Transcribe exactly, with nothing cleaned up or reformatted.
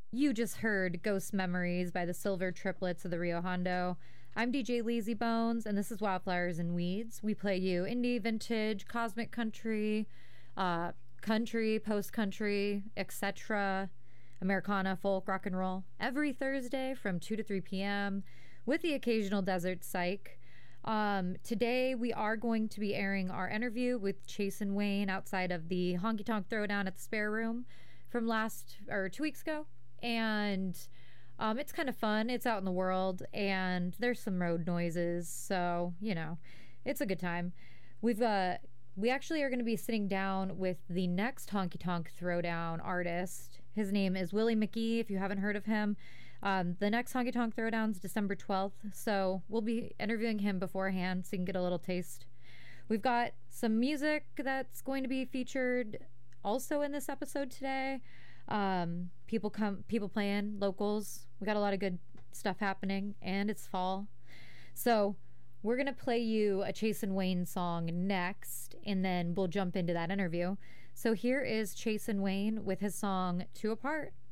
You just heard Ghost Memories by the Silver Triplets of the Rio Hondo. I'm D J Lazy Bones, and this is Wildflowers and Weeds. We play you indie, vintage, cosmic country, uh, country, post country, et cetera, Americana, folk, rock and roll, every Thursday from two to three p.m., with the occasional desert psych. Um, today, we are going to be airing our interview with Chase and Wayne outside of the Honky Tonk Throwdown at the Spare Room from last, or two weeks ago. And um, it's kind of fun. It's out in the world, and there's some road noises, so you know, it's a good time. We've uh, we actually are going to be sitting down with the next Honky Tonk Throwdown artist. His name is Willie McGee. If you haven't heard of him, um, the next Honky Tonk Throwdown is December twelfth, so we'll be interviewing him beforehand, so you can get a little taste. We've got some music that's going to be featured also in this episode today. Um, people come, people playing, locals. We got a lot of good stuff happening, and it's fall. So we're gonna play you a Chase and Wayne song next, and then we'll jump into that interview. So here is Chase and Wayne with his song Two Apart.